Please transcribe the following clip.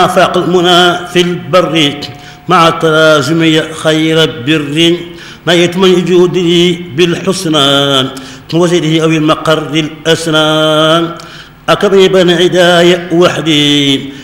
فاق المنى في البر مع تراجمي خير البر ما يتمن جودي بالحسنى وزيده أو المقر الأسنان أكرم بن عداي وحدي